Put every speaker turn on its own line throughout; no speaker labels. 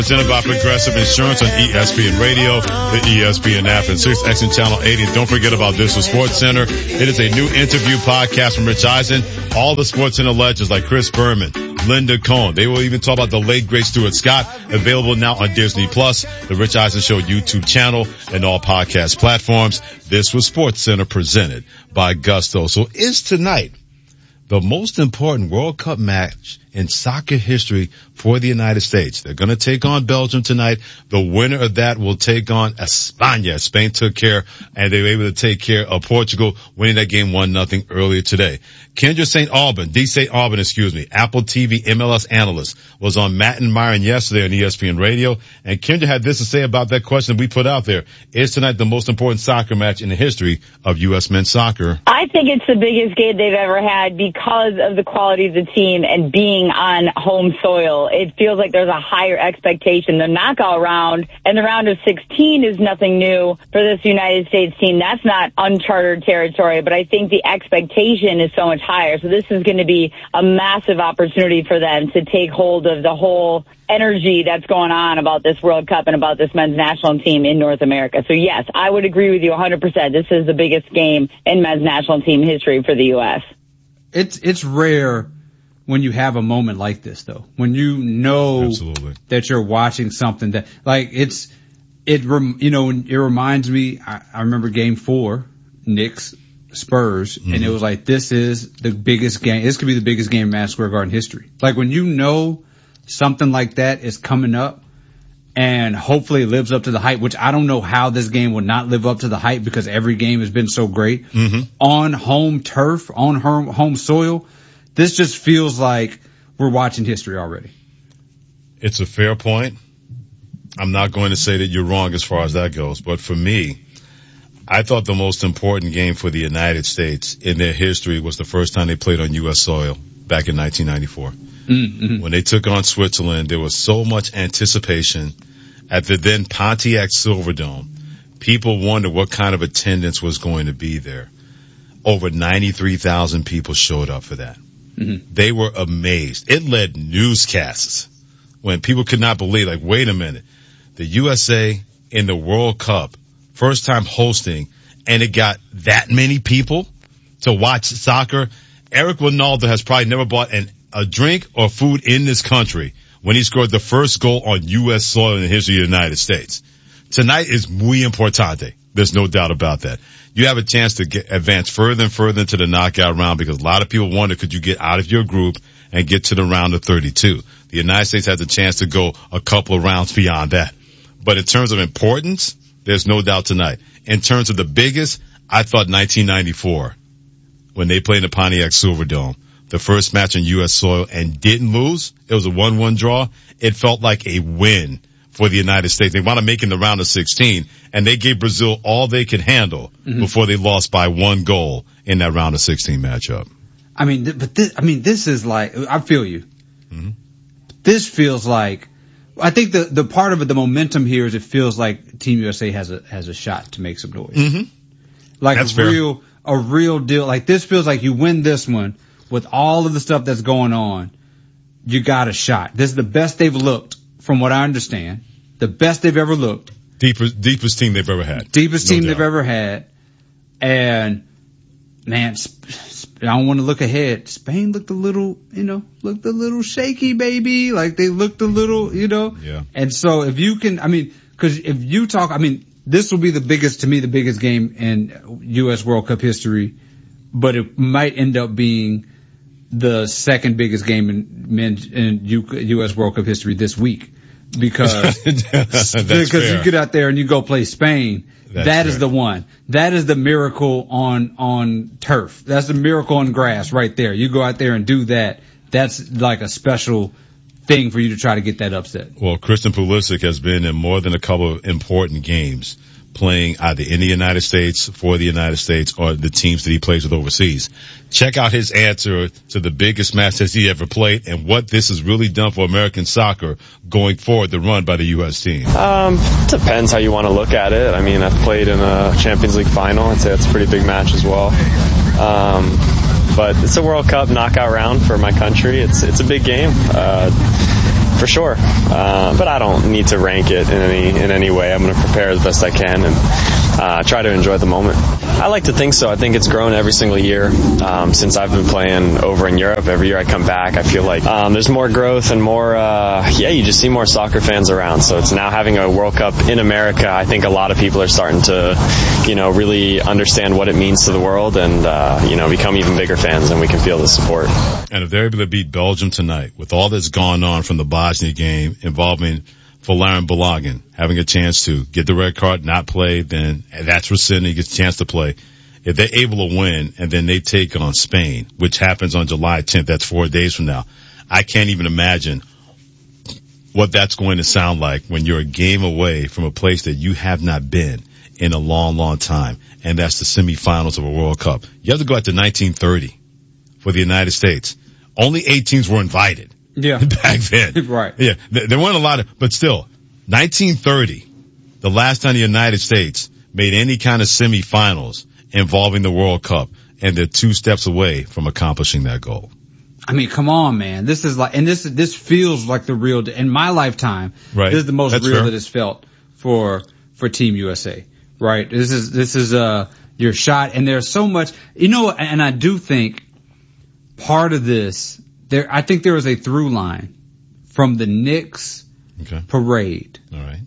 Presented by Progressive Insurance on ESPN Radio, the ESPN app, and 6X Channel 80. Don't forget about This Was Sports Center. It is a new interview podcast from Rich Eisen. All the Sports Center legends like Chris Berman, Linda Cohn. They will even talk about the late great Stuart Scott, available now on Disney Plus, the Rich Eisen Show YouTube channel, and all podcast platforms. This was Sports Center presented by Gusto. So is tonight the most important World Cup match in soccer history for the United States. They're going to take on Belgium tonight. The winner of that will take on España. Spain took care, and they were able to take care of Portugal, winning that game 1-0 earlier today. Kendra St. Alban, Apple TV MLS analyst, was on Matt and Myron yesterday on ESPN Radio, and Kendra had this to say about that question we put out there. Is tonight the most important soccer match in the history of U.S. men's soccer?
I think it's the biggest game they've ever had because of the quality of the team and being on home soil. It feels like there's a higher expectation. The knockout round and the round of 16 is nothing new for this United States team. That's not uncharted territory, but I think the expectation is so much higher. So this is going to be a massive opportunity for them to take hold of the whole energy that's going on about this World Cup and about this men's national team in North America. So yes, I would agree with you 100%. This is the biggest game in men's national team history for the U.S.
It's rare when you have a moment like this, though, when you know
Absolutely.
That you're watching something that, like, it reminds me, I remember game 4, Knicks, Spurs, and it was like, this is the biggest game. This could be the biggest game in Madison Square Garden history. Like, when you know something like that is coming up and hopefully it lives up to the hype, which I don't know how this game would not live up to the hype because every game has been so great on home turf, on home soil. This just feels like we're watching history already.
It's a fair point. I'm not going to say that you're wrong as far as that goes, but for me, I thought the most important game for the United States in their history was the first time they played on U.S. soil back in 1994. When they took on Switzerland, there was so much anticipation at the then Pontiac Silverdome. People wondered what kind of attendance was going to be there. Over 93,000 people showed up for that. They were amazed. It led newscasts when people could not believe, like, wait a minute, the USA in the World Cup, first time hosting, and it got that many people to watch soccer. Eric Ronaldo has probably never bought a drink or food in this country when he scored the first goal on U.S. soil in the history of the United States. Tonight is muy importante. There's no doubt about that. You have a chance to advance further and further into the knockout round because a lot of people wonder, could you get out of your group and get to the round of 32? The United States has a chance to go a couple of rounds beyond that. But in terms of importance, there's no doubt tonight. In terms of the biggest, I thought 1994 when they played in the Pontiac Silverdome, the first match on U.S. soil and didn't lose. It was a 1-1 draw. It felt like a win for the United States. They wound up making the round of 16, and they gave Brazil all they could handle before they lost by 1 goal in that round of 16 matchup.
I mean, this is like, I feel you. This feels like, I think the part of it, the momentum here is it feels like Team USA has a shot to make some noise. Like
That's
a real deal. Like, this feels like you win this one with all of the stuff that's going on. You got a shot. This is the best they've looked, from what I understand. The best they've ever looked.
Deepest team they've ever had.
Deepest team they've ever had. And, man, I don't want to look ahead. Spain looked a little shaky, baby. Like, they looked a little,
Yeah.
And so if you can, because if you talk, this will be the biggest game in U.S. World Cup history, but it might end up being the second biggest game in U.S. World Cup history this week. Because you get out there and you go play Spain. That is the one. That is the miracle on turf. That's the miracle on grass right there. You go out there and do that. That's like a special thing for you to try to get that upset.
Well, Christian Pulisic has been in more than a couple of important games playing either in the United States, for the United States, or the teams that he plays with overseas. Check out his answer to the biggest match that he ever played and what this has really done for American soccer going forward, the run by the U.S. team.
Depends how you want to look at it. I've played in a Champions League final. I'd say that's a pretty big match as well. But it's a World Cup knockout round for my country. It's a big game. for sure. But I don't need to rank it in any way. I'm going to prepare as best I can and try to enjoy the moment. I like to think so. I think it's grown every single year since I've been playing over in Europe. Every year I come back, I feel like there's more growth and more, you just see more soccer fans around. So it's now having a World Cup in America. I think a lot of people are starting to, really understand what it means to the world and, become even bigger fans, and we can feel the support.
And if they're able to beat Belgium tonight, with all that's gone on from the Bosnia game involving Folarin Balogun having a chance to get the red card, not play, then that's rescinded, he gets a chance to play. If they're able to win and then they take on Spain, which happens on July 10th, that's 4 days from now, I can't even imagine what that's going to sound like when you're a game away from a place that you have not been in a long, long time, and that's the semifinals of a World Cup. You have to go out to 1930 for the United States. Only 8 teams were invited.
Yeah.
Back then.
Right.
Yeah. There weren't a lot of, but still, 1930, the last time the United States made any kind of semifinals involving the World Cup, and they're 2 steps away from accomplishing that goal.
I mean, come on, man. This is like, and this feels like the real, in my lifetime,
right.
This is the most
That's
real
fair.
that it's felt for Team USA, right? This is your shot, and there's so much, and I do think part of this, I think there was a through line from the Knicks parade
All right.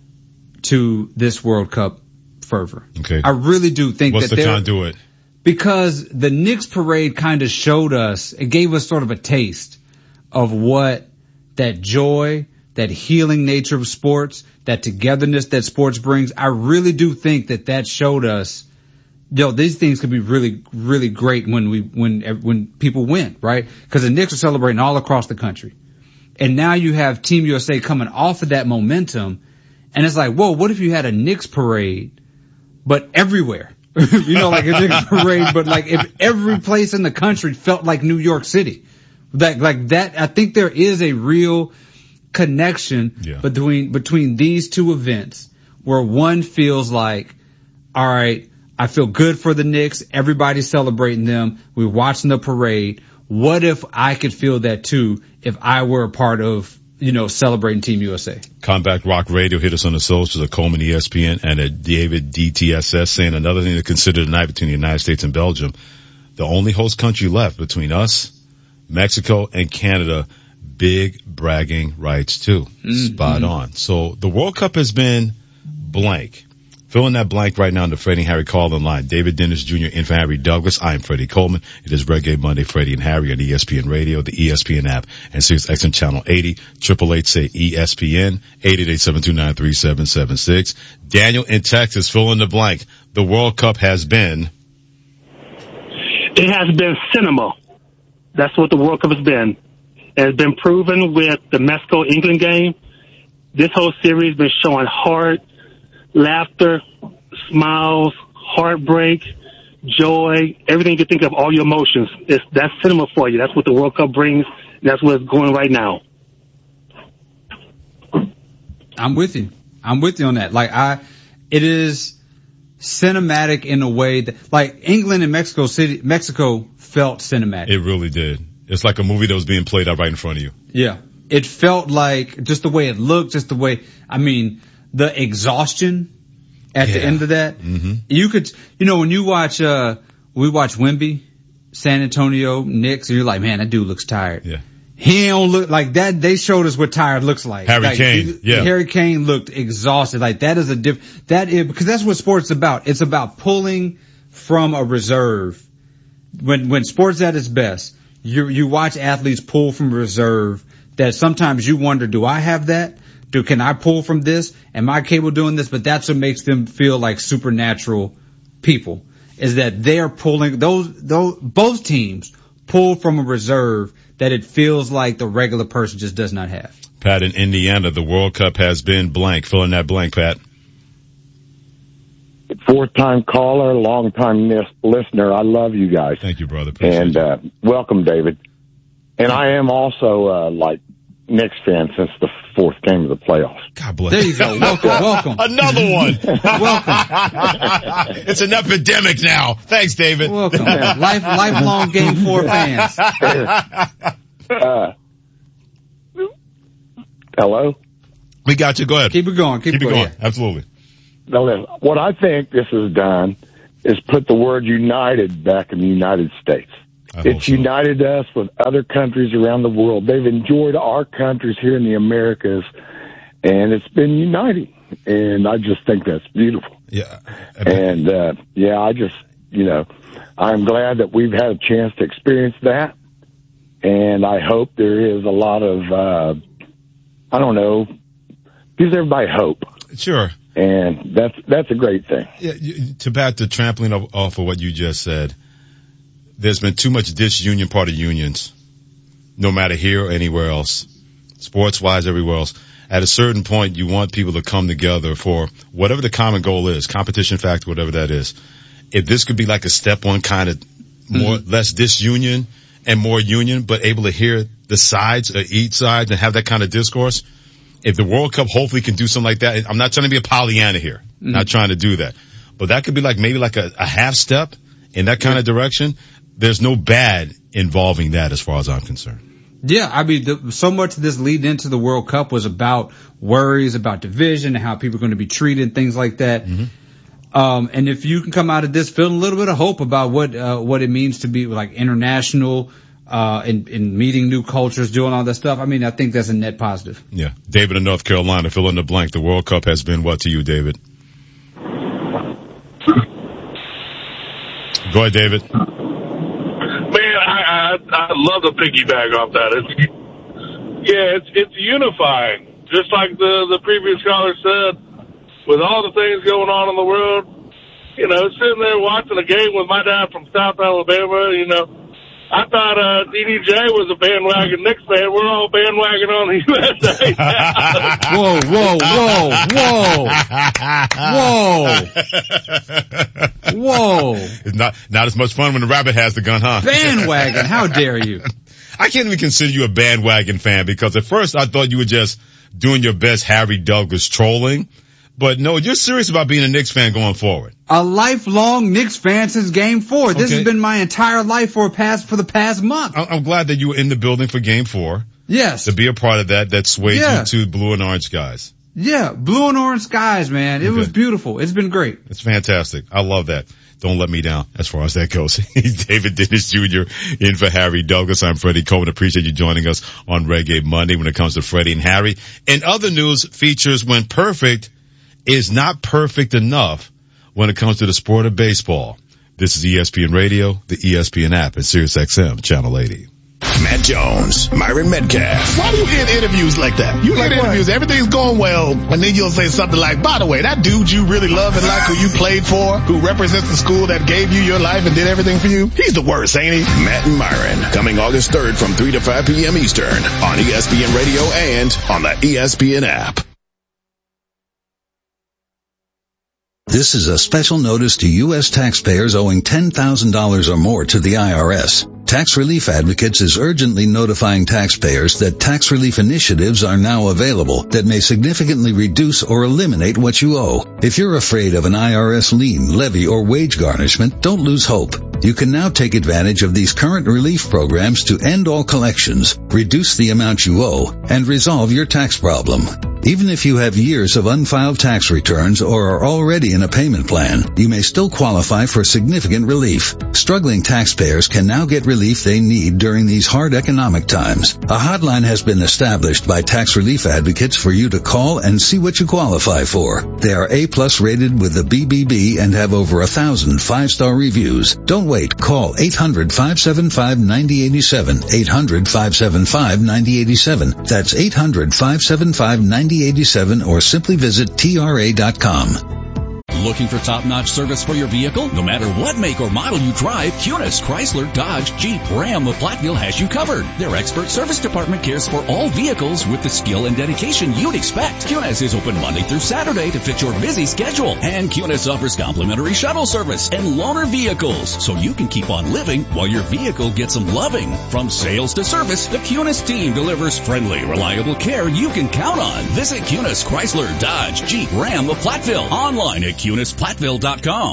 to this World Cup fervor.
Okay.
I really do think
What's
that
the conduit?
Because the Knicks parade kind of showed us, it gave us sort of a taste of what that joy, that healing nature of sports, that togetherness that sports brings. I really do think that showed us, these things could be really, really great when people win, right? Because the Knicks are celebrating all across the country. And now you have Team USA coming off of that momentum. And it's like, whoa, what if you had a Knicks parade, but everywhere? Like a Knicks parade, but like if every place in the country felt like New York City. Like that, I think there is a real connection between these two events where one feels like, all right, I feel good for the Knicks. Everybody's celebrating them. We're watching the parade. What if I could feel that too if I were a part of, celebrating Team USA?
Comeback Rock Radio hit us on the socials at Coleman ESPN and at David DTSS, saying another thing to consider tonight between the United States and Belgium. The only host country left between us, Mexico, and Canada. Big bragging rights too. Mm-hmm. Spot on. So the World Cup has been blank. Fill in that blank right now in the Freddie and Harry call-in line. David Dennis Jr. in for Harry Douglas. I'm Freddie Coleman. It is Reggae Monday, Freddie and Harry on ESPN Radio, the ESPN app, and Sirius XM Channel 80. 888 say ESPN. 888-729-3776. Daniel in Texas, fill in the blank. The World Cup has been.
It has been cinema. That's what the World Cup has been. It has been proven with the Mexico-England game. This whole series has been showing heart, laughter, smiles, heartbreak, joy, everything you can think of, all your emotions. That's cinema for you. That's what the World Cup brings. That's what's going right now.
I'm with you on that. It is cinematic in a way that, like, England and Mexico felt cinematic.
It really did. It's like a movie that was being played out right in front of you.
Yeah. It felt like just the way it looked, just the way, the exhaustion at the end of that. Mm-hmm. You could, when you watch, we watch Wemby, San Antonio, Knicks, and you're like, man, that dude looks tired.
Yeah.
He don't look like that. They showed us what tired looks like.
Harry Kane.
Harry Kane looked exhausted. Like that is because that's what sports is about. It's about pulling from a reserve. When sports at its best, you watch athletes pull from reserve that sometimes you wonder, do I have that? Can I pull from this? Am I capable of doing this? But that's what makes them feel like supernatural people, is that they're pulling both teams pull from a reserve that it feels like the regular person just does not have.
Pat in Indiana, the World Cup has been blank. Fill in that blank, Pat.
Fourth-time caller, long-time listener. I love you guys.
Thank you, brother. Appreciate
you. Welcome, David. And I am also Knicks fan since the fourth game of the playoffs.
God bless.
There you go. Welcome.
Another one.
Welcome.
It's an epidemic now. Thanks, David.
Welcome. Lifelong Game 4 fans.
Hello?
We got you. Go ahead.
Keep it going. Keep it going.
Yeah. Absolutely.
Now, listen, what I think this has done is put the word united back in the United States. It's united us with other countries around the world. They've enjoyed our countries here in the Americas, and it's been uniting. And I just think that's beautiful.
Yeah.
And, I just, I'm glad that we've had a chance to experience that. And I hope there is a lot of, gives everybody hope.
Sure.
And that's a great thing.
Yeah, to back the trampling off of what you just said, there's been too much disunion part of unions, no matter here or anywhere else, sports-wise, everywhere else. At a certain point, you want people to come together for whatever the common goal is, competition factor, whatever that is. If this could be like a step one kind of less disunion and more union, but able to hear the sides or each side and have that kind of discourse. If the World Cup hopefully can do something like that, I'm not trying to be a Pollyanna here, not trying to do that, but that could be like maybe like a half step in that kind of direction. There's no bad involving that as far as I'm concerned.
Yeah, I mean, so much of this leading into the World Cup was about worries about division and how people are going to be treated and things like that. And if you can come out of this feeling a little bit of hope about what it means to be like international, in meeting new cultures, doing all that stuff, I mean, I think that's a net positive.
Yeah. David in North Carolina, fill in the blank. The World Cup has been what to you, David? Go ahead, David.
Man, I'd love to piggyback off that. It's unifying. Just like the previous caller said, with all the things going on in the world, sitting there watching a game with my dad from South Alabama, I thought DDJ was a bandwagon Knicks fan. We're all bandwagon on the USA.
Whoa.
It's not as much fun when the rabbit has the gun, huh?
Bandwagon, how dare you?
I can't even consider you a bandwagon fan because at first I thought you were just doing your best Harry Douglas trolling. But no, you're serious about being a Knicks fan going forward.
A lifelong Knicks fan since Game 4. This has been my entire life for the past month.
I'm glad that you were in the building for Game 4.
Yes.
To be a part of that swayed you to blue and orange skies.
Yeah, blue and orange skies, man. It was beautiful. It's been great.
It's fantastic. I love that. Don't let me down as far as that goes. David Dennis Jr. in for Harry Douglas. I'm Freddie Coleman. Appreciate you joining us on Reggae Monday when it comes to Freddie and Harry. In other news, features when perfect is not perfect enough when it comes to the sport of baseball. This is ESPN Radio, the ESPN app, and SiriusXM Channel 80.
Matt Jones, Myron Metcalf.
Why do you end interviews like that? You end interviews, everything's going well, and then you'll say something like, by the way, that dude you really love and like who you played for, who represents the school that gave you your life and did everything for you, he's the worst, ain't he?
Matt and Myron, coming August 3rd from 3 to 5 p.m. Eastern on ESPN Radio and on the ESPN app.
This is a special notice to U.S. taxpayers owing $10,000 or more to the IRS. Tax Relief Advocates is urgently notifying taxpayers that tax relief initiatives are now available that may significantly reduce or eliminate what you owe. If you're afraid of an IRS lien, levy, or wage garnishment, don't lose hope. You can now take advantage of these current relief programs to end all collections, reduce the amount you owe, and resolve your tax problem. Even if you have years of unfiled tax returns or are already in a payment plan, you may still qualify for significant relief. Struggling taxpayers can now get relief they need during these hard economic times. A hotline has been established by Tax Relief Advocates for you to call and see what you qualify for. They are A+ rated with the BBB and have over 1,000 5-star reviews. Don't wait. Call 800-575-9087. 800-575-9087. That's 800-575-9087 or simply visit TRA.com.
Looking for top-notch service for your vehicle? No matter what make or model you drive, Kunis, Chrysler, Dodge, Jeep, Ram of Platteville has you covered. Their expert service department cares for all vehicles with the skill and dedication you'd expect. Kunis is open Monday through Saturday to fit your busy schedule. And Kunis offers complimentary shuttle service and loaner vehicles, so you can keep on living while your vehicle gets some loving. From sales to service, the Kunis team delivers friendly, reliable care you can count on. Visit Kunis, Chrysler, Dodge, Jeep, Ram of Platteville online at KunisPlatteville.com.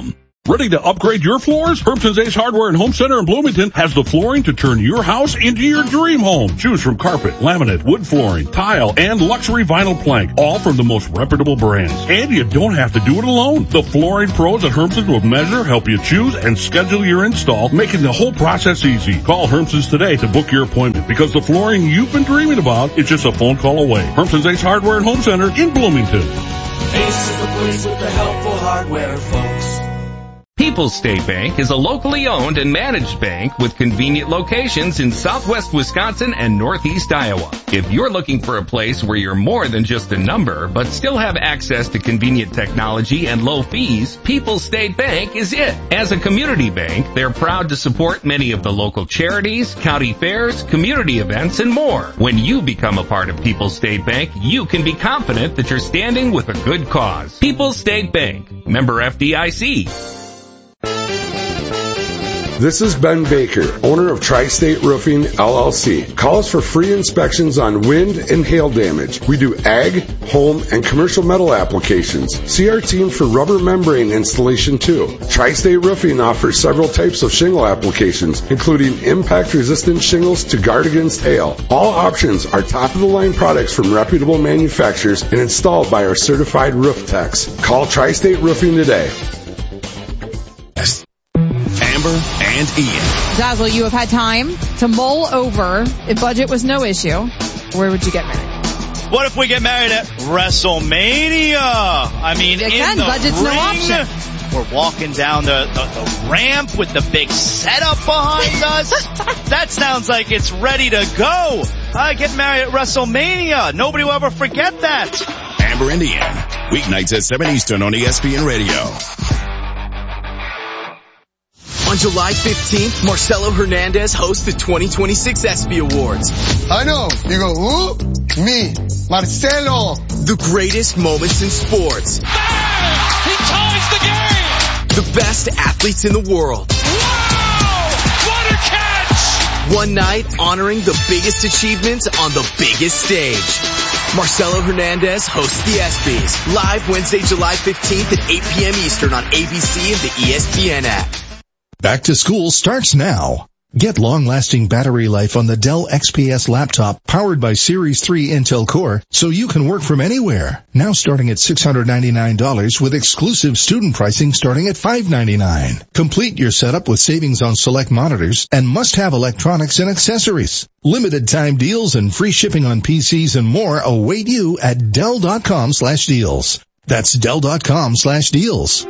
Ready to upgrade your floors? Hermson's Ace Hardware and Home Center in Bloomington has the flooring to turn your house into your dream home. Choose from carpet, laminate, wood flooring, tile, and luxury vinyl plank, all from the most reputable brands. And you don't have to do it alone. The flooring pros at Hermson's will measure, help you choose, and schedule your install, making the whole process easy. Call Hermson's today to book your appointment, because the flooring you've been dreaming about is just a phone call away. Hermson's Ace Hardware and Home Center in Bloomington.
Ace is the place with the helpful hardware, folks.
People's State Bank is a locally owned and managed bank with convenient locations in southwest Wisconsin and northeast Iowa. If you're looking for a place where you're more than just a number, but still have access to convenient technology and low fees, People's State Bank is it. As a community bank, they're proud to support many of the local charities, county fairs, community events, and more. When you become a part of People's State Bank, you can be confident that you're standing with a good cause. People's State Bank, member FDIC.
This is Ben Baker, owner of Tri-State Roofing, LLC. Call us for free inspections on wind and hail damage. We do ag, home, and commercial metal applications. See our team for rubber membrane installation too. Tri-State Roofing offers several types of shingle applications, including impact-resistant shingles to guard against hail. All options are top-of-the-line products from reputable manufacturers and installed by our certified roof techs. Call Tri-State Roofing today.
Amber and Ian.
Dazzle, you have had time to mull over if budget was no issue. Where would you get married?
What if we get married at WrestleMania? I mean,
Again, budget's
ring,
no option.
We're walking down the ramp with the big setup behind us. That sounds like it's ready to go. Get married at WrestleMania. Nobody will ever forget that.
Amber and Ian. Weeknights at 7 Eastern on ESPN Radio.
On July 15th, Marcelo Hernandez hosts the 2026 ESPY Awards.
I know. You go, who? Me, Marcelo.
The greatest moments in sports.
Bang! He ties the game!
The best athletes in the world.
Wow! What a catch!
One night honoring the biggest achievements on the biggest stage. Marcelo Hernandez hosts the ESPYs. Live Wednesday, July 15th at 8 p.m. Eastern on ABC and the ESPN app.
Back to school starts now. Get long-lasting battery life on the Dell XPS laptop powered by Series 3 Intel Core so you can work from anywhere. Now starting at $699 with exclusive student pricing starting at $599. Complete your setup with savings on select monitors and must-have electronics and accessories. Limited time deals and free shipping on PCs and more await you at Dell.com/deals. That's Dell.com/deals.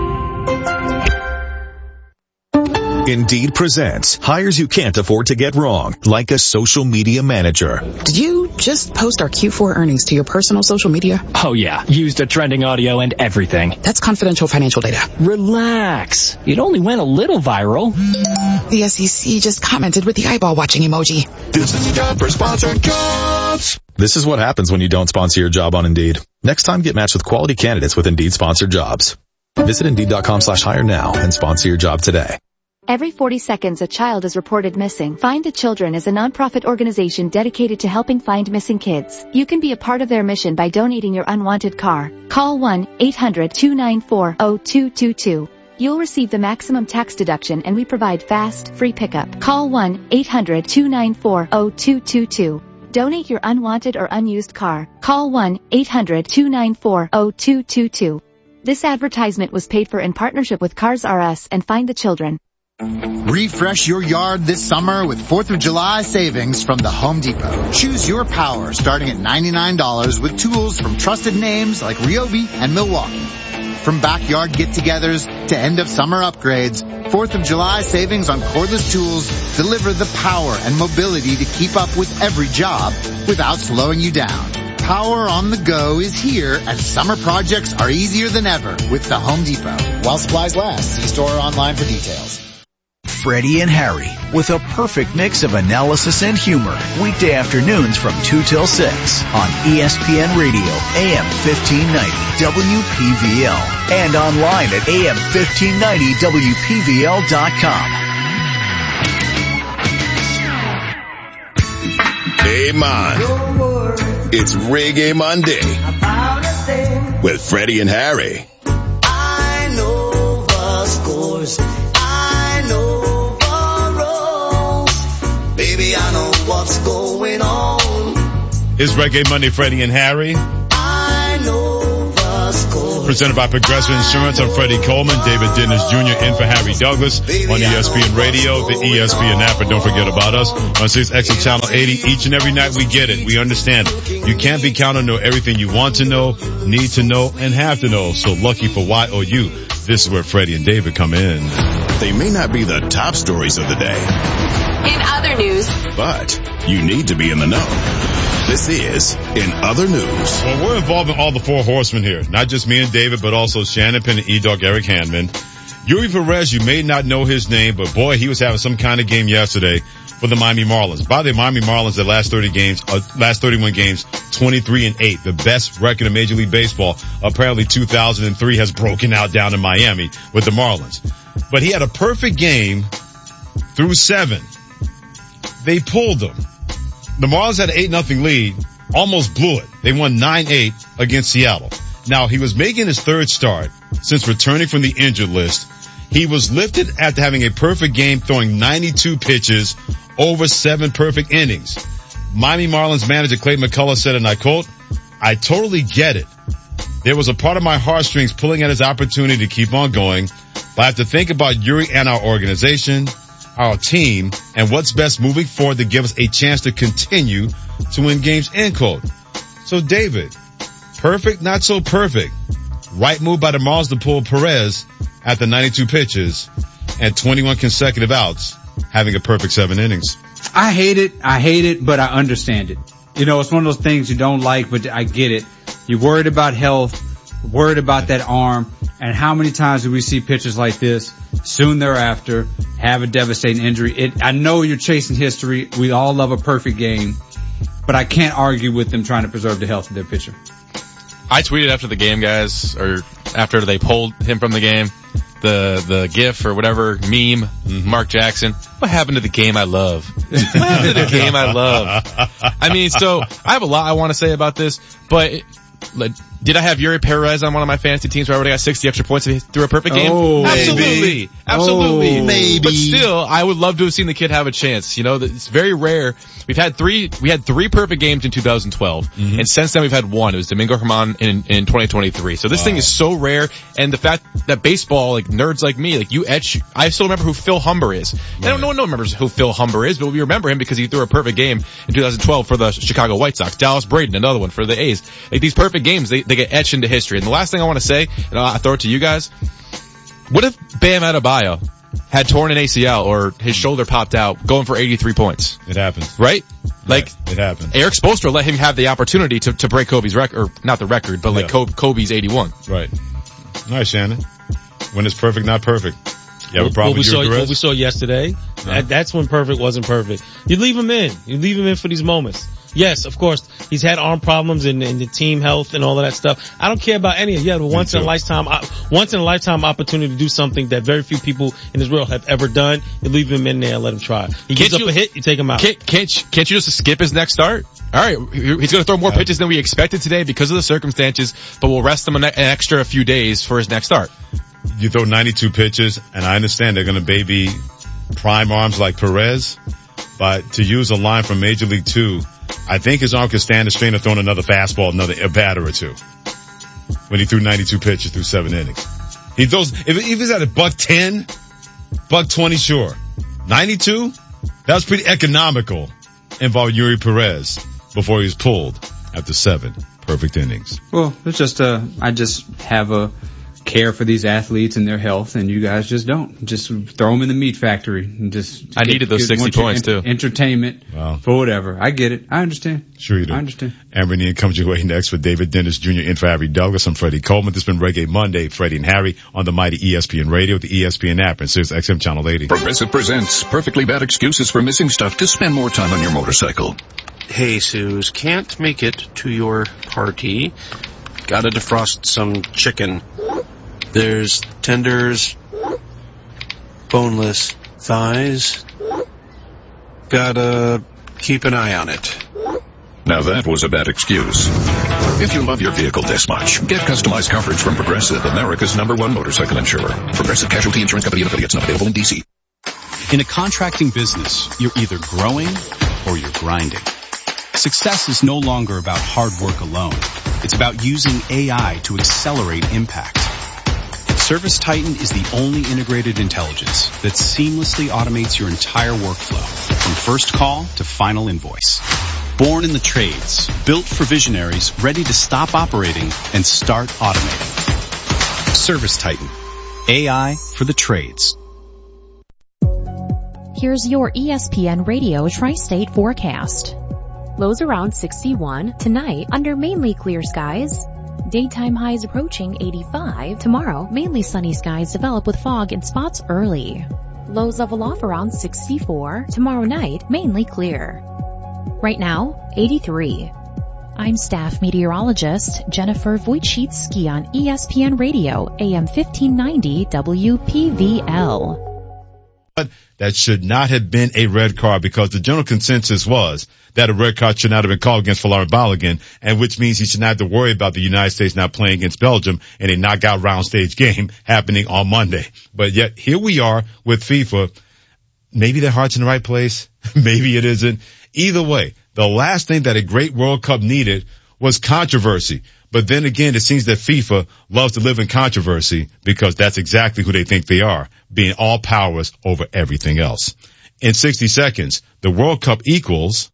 Indeed presents hires you can't afford to get wrong, like a social media manager.
Did you just post our Q4 earnings to your personal social media?
Oh yeah, used a trending audio and everything.
That's confidential financial data.
Relax. It only went a little viral.
The SEC just commented with the eyeball watching emoji.
This is job for sponsored jobs. This is what happens when you don't sponsor your job on Indeed. Next time, get matched with quality candidates with Indeed sponsored jobs. Visit Indeed.com/hire now and sponsor your job today.
Every 40 seconds, a child is reported missing. Find the Children is a nonprofit organization dedicated to helping find missing kids. You can be a part of their mission by donating your unwanted car. Call 1-800-294-0222. You'll receive the maximum tax deduction and we provide fast, free pickup. Call 1-800-294-0222. Donate your unwanted or unused car. Call 1-800-294-0222. This advertisement was paid for in partnership with Cars R Us and Find the Children.
Refresh your yard this summer with 4th of July savings from the Home Depot. Choose your power starting at $99 with tools from trusted names like Ryobi and Milwaukee. From backyard get-togethers to end-of-summer upgrades, 4th of July savings on cordless tools deliver the power and mobility to keep up with every job without slowing you down. Power on the go is here, and summer projects are easier than ever with the Home Depot. While supplies last, see store or online for details.
Freddie and Harry, with a perfect mix of analysis and humor. Weekday afternoons from 2 till 6 on ESPN Radio, AM 1590, WPVL. And online at AM1590WPVL.com.
Hey, man. It's Reggae Monday with Freddie and Harry.
I know the
scores. I know the rules. Baby, I know what's going on.
It's Reggae Monday, Freddie and Harry.
I know the scores.
Presented by Progressive Insurance. I'm Freddie Coleman. David Dennis Jr. in for Harry Douglas on ESPN Radio, the ESPN app, and don't forget about us on 6XM Channel 80. Each and every night we get it. We understand it. You can't be counted to know everything you want to know, need to know, and have to know. So lucky for YOU, this is where Freddie and David come in.
They may not be the top stories of the day.
In other news.
But you need to be in the know. This is In Other News.
Well, we're involving all the four horsemen here. Not just me and David, but also Shannon Penn and E-Dog Eric Handman. Yuri Perez, you may not know his name, but boy, he was having some kind of game yesterday for the Miami Marlins. By the way, Miami Marlins, the last 31 games, 23-8, the best record in Major League Baseball. Apparently 2003 has broken out down in Miami with the Marlins. But he had a perfect game through 7. They pulled him. The Marlins had an 8-0 lead, almost blew it. They won 9-8 against Seattle. Now, he was making his third start since returning from the injured list. He was lifted after having a perfect game, throwing 92 pitches over 7 perfect innings. Miami Marlins manager Clayton McCullough said, and I quote, "I totally get it. There was a part of my heartstrings pulling at his opportunity to keep on going, but I have to think about Yuri and our organization, our team, and what's best moving forward to give us a chance to continue to win games," end quote. So David, perfect, not so perfect. Right move by the Marlins to pull Perez at the 92 pitches and 21 consecutive outs, having a perfect 7 innings.
I hate it, but I understand it. You know, it's one of those things you don't like, but I get it. You're worried about health, worried about that arm, and how many times do we see pitchers like this soon thereafter have a devastating injury? I know you're chasing history. We all love a perfect game, but I can't argue with them trying to preserve the health of their pitcher.
I tweeted after the game, guys, or after they pulled him from the game, the GIF or whatever meme, Mark Jackson. What happened to the game I love? What happened to the game I love? I mean, so I have a lot I want to say about this, but did I have Yuri Perez on one of my fantasy teams where I would have got 60 extra points through a perfect game?
Oh,
absolutely. Absolutely.
Oh, maybe.
But still, I would love to have seen the kid have a chance. You know, it's very rare. We had 3 perfect games in 2012. And since then we've had 1. It was Domingo Germán in 2023. So this thing is so rare. And the fact that baseball, like nerds like me, like I still remember who Phil Humber is. Right. I don't know, no one remembers who Phil Humber is, but we remember him because he threw a perfect game in 2012 for the Chicago White Sox. Dallas Braden, another one for the A's. Like these perfect games, they get etched into history. And the last thing I want to say, and I'll throw it to you guys, what if Bam Adebayo had torn an ACL or his shoulder popped out going for 83 points?
It happens.
Right? Like,
it happens.
Eric Spoelstra let him have the opportunity to break Kobe's record, or not the record, but like Kobe's 81.
Right. All right, Shannon. When it's perfect, not perfect. You have a problem with
what we saw yesterday, that's when perfect wasn't perfect. You leave him in. You leave him in for these moments. Yes, of course, he's had arm problems and the team health and all of that stuff. I don't care about any of it. You have a once in a lifetime opportunity to do something that very few people in this world have ever done. You leave him in there and let him try. He gives up a hit, you take him out.
Can't you just skip his next start? All right, he's going to throw more pitches than we expected today because of the circumstances, but we'll rest him an extra few days for his next start.
You throw 92 pitches, and I understand they're going to baby prime arms like Perez, but to use a line from Major League 2, I think his arm could stand the strain of throwing another fastball, a batter or two. When he threw 92 pitches through 7 innings. He throws, if he's at a $110, $120, sure. 92? That was pretty economical involving Yuri Perez before he was pulled after 7 perfect innings.
Well, it's just, I just have a care for these athletes and their health, and you guys just don't. Just throw them in the meat factory and
I needed those 60 points too.
Entertainment for whatever. I get it. I understand.
Sure you do.
I understand.
Amber Neal comes your way next with David Dennis Jr. in for Harry Douglas. I'm Freddie Coleman. This has been Reggae Monday. Freddie and Harry on the mighty ESPN Radio, the ESPN app, and Sirius XM Channel 80.
Progressive presents perfectly bad excuses for missing stuff to spend more time on your motorcycle.
Hey, Suze, can't make it to your party. Gotta defrost some chicken. There's tenders, boneless thighs. Gotta keep an eye on it.
Now that was a bad excuse. If you love your vehicle this much, get customized coverage from Progressive, America's #1 motorcycle insurer. Progressive Casualty Insurance Company and affiliates, not available in D.C.
In a contracting business, you're either growing or you're grinding. Success is no longer about hard work alone. It's about using AI to accelerate impact. ServiceTitan is the only integrated intelligence that seamlessly automates your entire workflow, from first call to final invoice. Born in the trades, built for visionaries ready to stop operating and start automating. ServiceTitan. AI for the trades.
Here's your ESPN Radio Tri-State forecast. Lows around 61 tonight under mainly clear skies. Daytime highs approaching 85. Tomorrow, mainly sunny skies develop with fog in spots early. Lows level off around 64. Tomorrow night, mainly clear. Right now, 83. I'm staff meteorologist Jennifer Wojcicki on ESPN Radio, AM 1590 WPVL.
That should not have been a red card because the general consensus was that a red card should not have been called against Folarin Balogun, and which means he should not have to worry about the United States not playing against Belgium in a knockout round stage game happening on Monday. But yet here we are with FIFA. Maybe their heart's in the right place. Maybe it isn't. Either way, the last thing that a great World Cup needed was controversy. But then again, it seems that FIFA loves to live in controversy because that's exactly who they think they are, being all powers over everything else. In 60 seconds, the World Cup equals...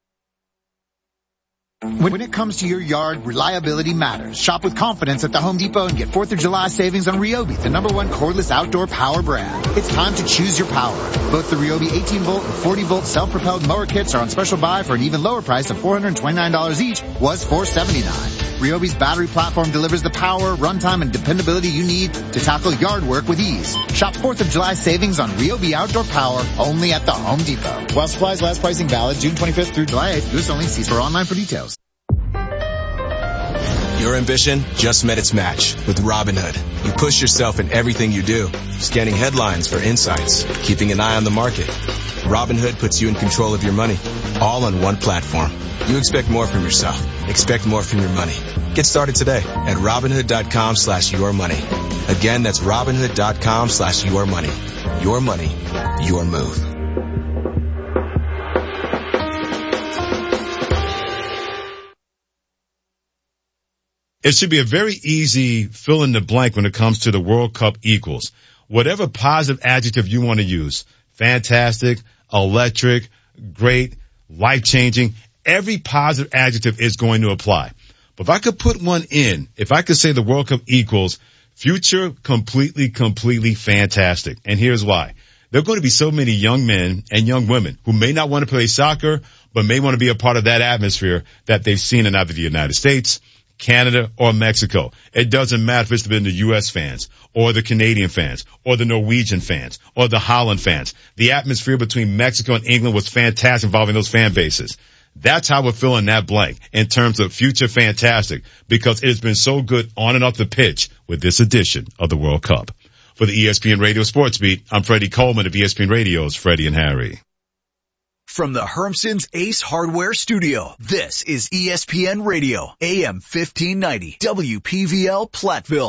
When it comes to your yard, reliability matters. Shop with confidence at the Home Depot and get 4th of July savings on Ryobi, the #1 cordless outdoor power brand. It's time to choose your power. Both the Ryobi 18-volt and 40-volt self-propelled mower kits are on special buy for an even lower price of $429 each, was $479. Ryobi's battery platform delivers the power, runtime, and dependability you need to tackle yard work with ease. Shop 4th of July savings on Ryobi outdoor power only at the Home Depot. While supplies last, pricing valid June 25th through July 8th. US only. See store online for details.
Your ambition just met its match with Robinhood. You push yourself in everything you do, scanning headlines for insights, keeping an eye on the market. Robinhood puts you in control of your money, all on one platform. You expect more from yourself. Expect more from your money. Get started today at Robinhood.com/yourmoney. Again, that's Robinhood.com/yourmoney. Your money, your move.
It should be a very easy fill in the blank when it comes to the World Cup equals. Whatever positive adjective you want to use, fantastic, electric, great, life-changing, every positive adjective is going to apply. But if I could put one in, if I could say the World Cup equals future completely fantastic. And here's why. There are going to be so many young men and young women who may not want to play soccer, but may want to be a part of that atmosphere that they've seen in either the United States, Canada, or Mexico. It doesn't matter if it's been the U.S. fans or the Canadian fans or the Norwegian fans or the Holland fans. The atmosphere between Mexico and England was fantastic involving those fan bases. That's how we're filling that blank in terms of future fantastic because it has been so good on and off the pitch with this edition of the World Cup. For the ESPN Radio Sports Beat, I'm Freddie Coleman of ESPN Radio's Freddie and Harry.
From the Hermson's Ace Hardware Studio, this is ESPN Radio, AM 1590, WPVL Platteville.